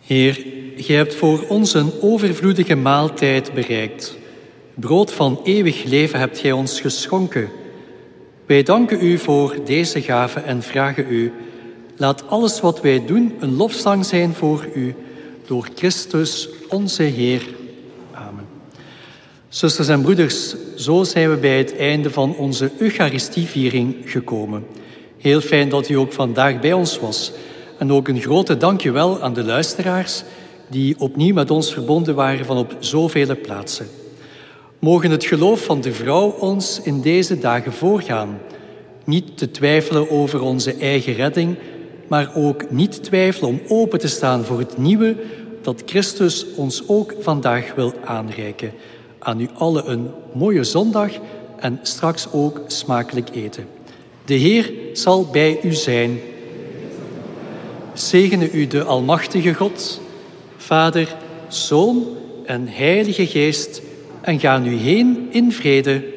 Heer, gij hebt voor ons een overvloedige maaltijd bereikt. Brood van eeuwig leven hebt gij ons geschonken. Wij danken u voor deze gave en vragen u: laat alles wat wij doen een lofzang zijn voor u, door Christus onze Heer. Amen. Zusters en broeders, zo zijn we bij het einde van onze Eucharistieviering gekomen. Heel fijn dat u ook vandaag bij ons was. En ook een grote dankjewel aan de luisteraars die opnieuw met ons verbonden waren van op zoveel plaatsen. Mogen het geloof van de vrouw ons in deze dagen voorgaan. Niet te twijfelen over onze eigen redding, maar ook niet twijfelen om open te staan voor het nieuwe dat Christus ons ook vandaag wil aanreiken. Aan u allen een mooie zondag en straks ook smakelijk eten. De Heer zal bij u zijn. Zegene u de almachtige God, Vader, Zoon en Heilige Geest, en ga nu heen in vrede.